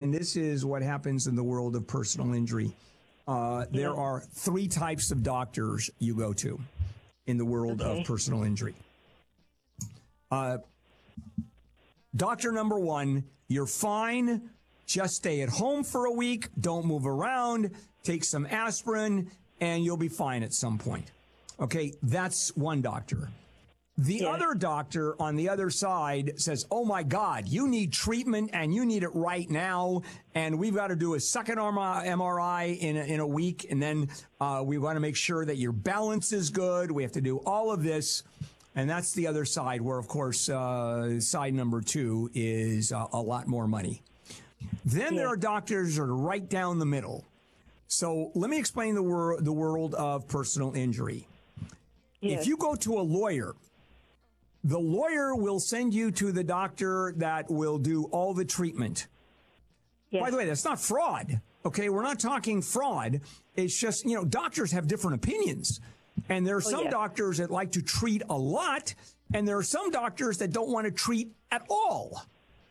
and this is what happens in the world of personal injury. There are 3 types of doctors you go to in the world of personal injury. Doctor number 1, you're fine. Just stay at home for a week. Don't move around. Take some aspirin, and you'll be fine at some point. Okay, that's one doctor. The other doctor on the other side says, oh, my God, you need treatment and you need it right now. And we've got to do a second MRI in a week. And then we want to make sure that your balance is good. We have to do all of this. And that's the other side where, of course, side number 2 is a lot more money. Then there are doctors that are right down the middle. So let me explain the world of personal injury. If you go to a lawyer, the lawyer will send you to the doctor that will do all the treatment. By the way, that's not fraud. Okay, we're not talking fraud. It's just, doctors have different opinions. And there are some doctors that like to treat a lot, and there are some doctors that don't want to treat at all.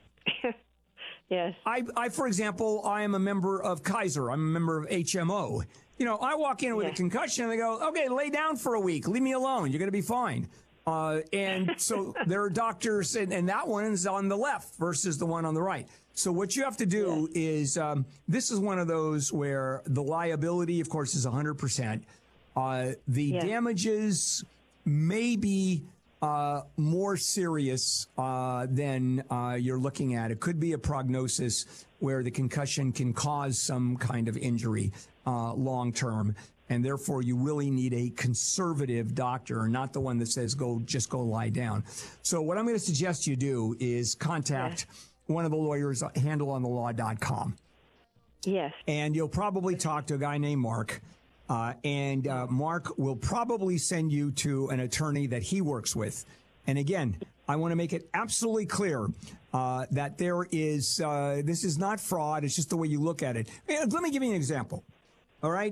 Yes. I, for example, I am a member of Kaiser. I'm a member of HMO. I walk in with a concussion and they go, okay, lay down for a week. Leave me alone. You're going to be fine. And so there are doctors, and that one is on the left versus the one on the right. So what you have to do is, this is one of those where the liability, of course, is 100%. The damages may be more serious than you're looking at. It could be a prognosis where the concussion can cause some kind of injury long term. And therefore, you really need a conservative doctor, not the one that says, just go lie down. So what I'm going to suggest you do is contact one of the lawyers at handleonthelaw.com. Yes. And you'll probably talk to a guy named Mark. And Mark will probably send you to an attorney that he works with. And again, I want to make it absolutely clear that there is, this is not fraud. It's just the way you look at it. Let me give you an example. All right.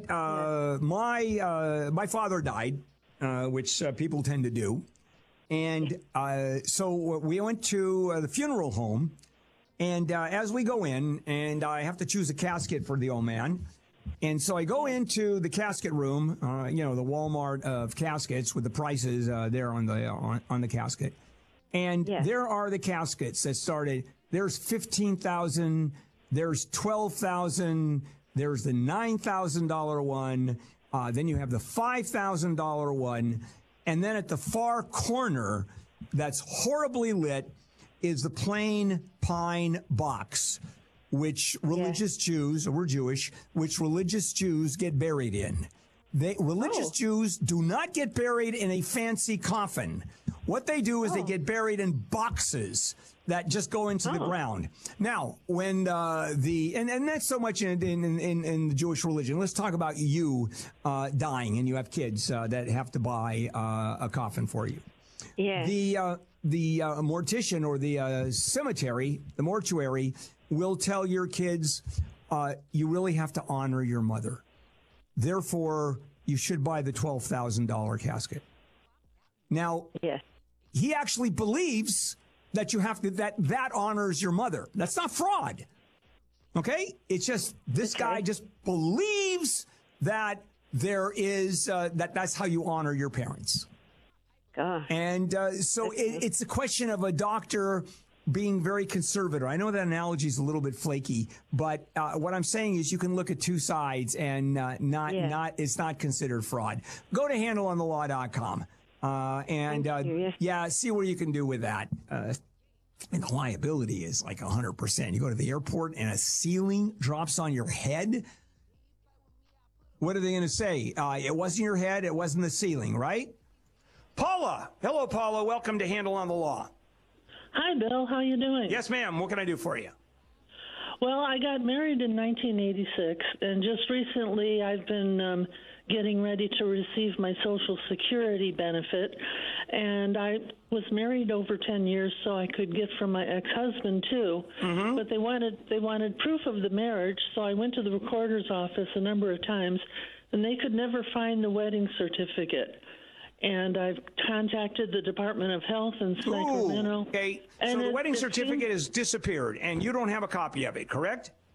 My father died, which people tend to do. And so we went to the funeral home. And as we go in, and I have to choose a casket for the old man. And so I go into the casket room, the Walmart of caskets with the prices there on the casket. And there are the caskets that started. There's $15,000. There's $12,000. There's the $9,000 one. Then you have the $5,000 one. And then at the far corner, that's horribly lit, is the plain pine box, which religious Jews, we're Jewish, which religious Jews get buried in. Religious Jews do not get buried in a fancy coffin. What they do is they get buried in boxes that just go into the ground. Now, when and that's so much in the Jewish religion. Let's talk about you dying and you have kids that have to buy a coffin for you. Yeah. The mortician or the cemetery, the mortuary, will tell your kids, you really have to honor your mother. Therefore, you should buy the $12,000 casket. Now, he actually believes that you have to, that honors your mother. That's not fraud. Okay? It's just, this guy just believes that there is, that's how you honor your parents. And so it's a question of a doctor being very conservative. I know that analogy is a little bit flaky, but what I'm saying is you can look at two sides and it's not considered fraud. Go to handleonthelaw.com and see what you can do with that. And the liability is like 100%. You go to the airport and a ceiling drops on your head. What are they going to say? It wasn't your head. It wasn't the ceiling, right? Paula. Hello, Paula. Welcome to Handle on the Law. Hi, Bill. How you doing? Yes, ma'am. What can I do for you? Well, I got married in 1986, and just recently I've been getting ready to receive my Social Security benefit. And I was married over 10 years, so I could get from my ex-husband, too. Mm-hmm. But they wanted proof of the marriage, so I went to the recorder's office a number of times, and they could never find the wedding certificate. And I've contacted the Department of Health in Sacramento. Okay, so the wedding certificate has disappeared, and you don't have a copy of it, correct?